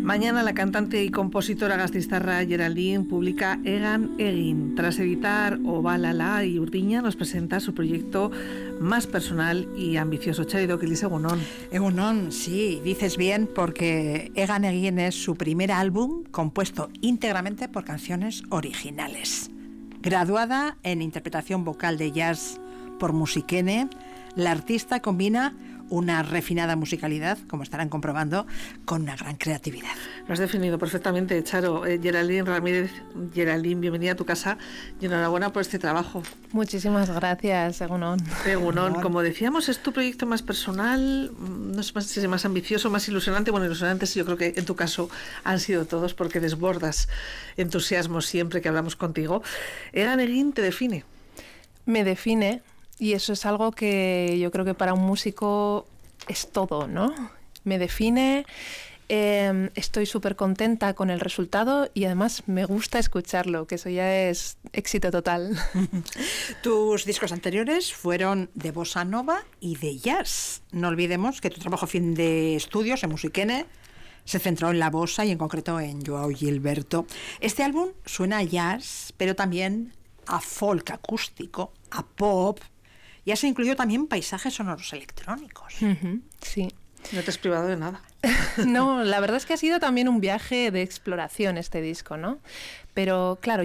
Mañana la cantante y compositora gasteiztarra Geraldine publica Egan Egin. Tras editar Obalala y Urdiña, nos presenta su proyecto más personal y ambicioso. Txaridok Elis, egunon. Egunon, sí, dices bien, porque Egan Egin es su primer álbum compuesto íntegramente por canciones originales. Graduada en interpretación vocal de jazz por Musikene, la artista combina una refinada musicalidad, como estarán comprobando, con una gran creatividad. Lo has definido perfectamente, Charo. Geraldine Ramírez, Geraldine, bienvenida a tu casa y enhorabuena por este trabajo. Muchísimas gracias, Egunon. Egunon, como decíamos, es tu proyecto más personal, no sé si es más ambicioso, más ilusionante. Bueno, ilusionantes yo creo que en tu caso han sido todos, porque desbordas entusiasmo siempre que hablamos contigo. Egan Egin te define. Me define. Y eso es algo que yo creo que para un músico es todo, ¿no? Me define, estoy súper contenta con el resultado y además me gusta escucharlo, que eso ya es éxito total. Tus discos anteriores fueron de bossa nova y de jazz. No olvidemos que tu trabajo fin de estudios en Musikene se centró en la bossa y en concreto en Joao Gilberto. Este álbum suena a jazz, pero también a folk acústico, a pop. Y has incluido también paisajes sonoros electrónicos. Sí. No te has privado de nada. No, la verdad es que ha sido también un viaje de exploración este disco, ¿no? Pero claro,